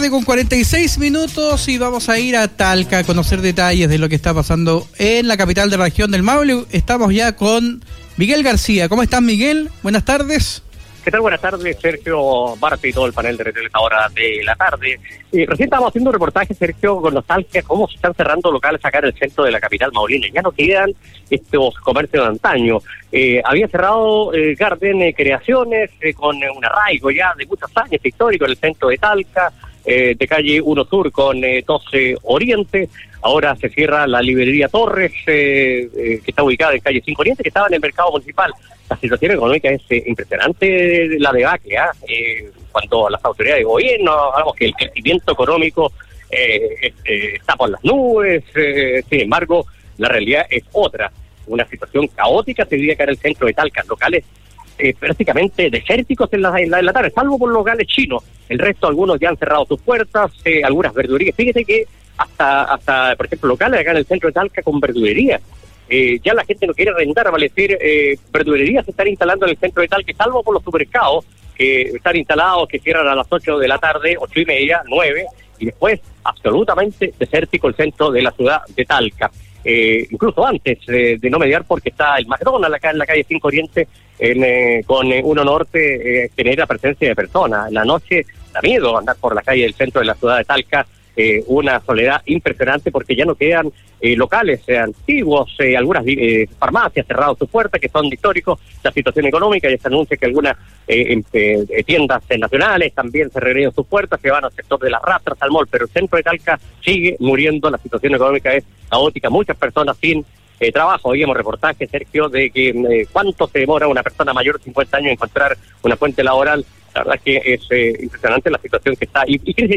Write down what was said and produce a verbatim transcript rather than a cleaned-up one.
Con cuarenta y seis minutos y vamos a ir a Talca a conocer detalles de lo que está pasando en la capital de la región del Maule. Estamos ya con Miguel García. ¿Cómo estás, Miguel? Buenas tardes. ¿Qué tal? Buenas tardes, Sergio Barte y todo el panel de esta hora de la tarde. Eh, recién estábamos haciendo un reportaje, Sergio, con nostalgia, cómo se están cerrando locales acá en el centro de la capital maulina. Ya no quedan estos comercios de antaño. Eh, había cerrado eh, Garden eh, Creaciones eh, con eh, un arraigo ya de muchos años histórico en el centro de Talca. Eh, de calle uno Sur con eh, doce Oriente. Ahora se cierra la librería Torres, eh, eh, que está ubicada en calle cinco Oriente, que estaba en el mercado municipal. La situación económica es eh, impresionante, la debacle, ¿eh? Eh, cuando las autoridades de gobierno, hablamos que el crecimiento económico eh, eh, está por las nubes, eh, sin embargo, la realidad es otra. Una situación caótica se vive acá en el centro de Talca, locales Eh, prácticamente desérticos en la, en, la, en la tarde, salvo por los locales chinos. El resto, algunos ya han cerrado sus puertas, eh, algunas verdurerías. Fíjate que hasta, hasta, por ejemplo, locales acá en el centro de Talca con verdurerías. Eh, ya la gente no quiere rentar, vale decir, eh, verdurerías se están instalando en el centro de Talca, salvo por los supermercados que están instalados, que cierran a las ocho de la tarde, ocho y media, nueve, y después absolutamente desértico el centro de la ciudad de Talca. Eh, incluso antes eh, de no mediar, porque está el McDonald's acá en la calle cinco Oriente en, eh, con eh, uno Norte, eh, genera presencia de personas. En la noche da miedo andar por la calle del centro de la ciudad de Talca, eh, una soledad impresionante porque ya no quedan eh, locales eh, antiguos, eh, algunas eh, farmacias cerradas sus puertas que son históricos, la situación económica, ya se anuncia que algunas eh, eh, tiendas eh, nacionales también se regresan sus puertas, que van al sector de las rastras, al mall, pero el centro de Talca sigue muriendo, la situación económica es caótica, muchas personas sin eh, trabajo. Oíamos reportajes, Sergio, de que eh, cuánto se demora una persona mayor de cincuenta años en encontrar una fuente laboral. La verdad es que es eh, impresionante la situación que está. Y, y